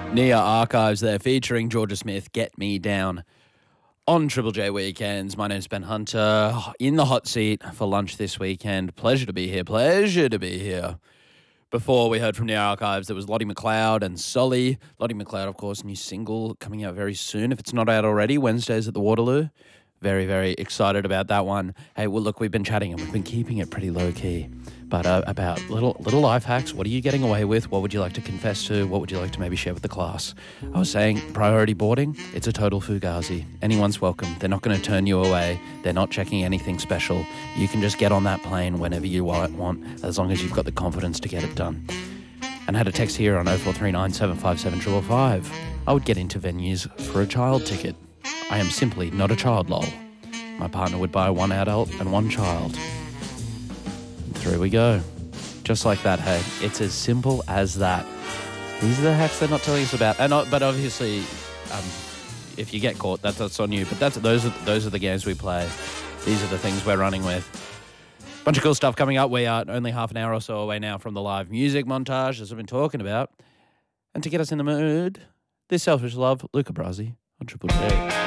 Nia Archives there featuring Georgia Smith, Get Me Down on Triple J Weekends. My name's Ben Hunter, in the hot seat for lunch this weekend. Pleasure to be here. Before we heard from Nia Archives, there was Lottie McLeod and Sully. Lottie McLeod, of course, new single coming out very soon. If it's not out already, Wednesdays at the Waterloo. Very, very excited about that one. Hey, well, look, we've been chatting and we've been keeping it pretty low-key. But about little life hacks. What are you getting away with? What would you like to confess to? What would you like to maybe share with the class? I was saying priority boarding, it's a total fugazi. Anyone's welcome. They're not going to turn you away. They're not checking anything special. You can just get on that plane whenever you want, as long as you've got the confidence to get it done. And I had a text here on 0439 757 555. I would get into venues for a child ticket. I am simply not a child, lol. My partner would buy one adult and one child. Through we go. Just like that, hey. It's as simple as that. These are the hacks they're not telling us about. But obviously, if you get caught, that's on you. But those are the games we play. These are the things we're running with. Bunch of cool stuff coming up. We are only half an hour or so away now from the live music montage, as I've been talking about. And to get us in the mood, this Selfish Love, Luca Brasi on Triple J.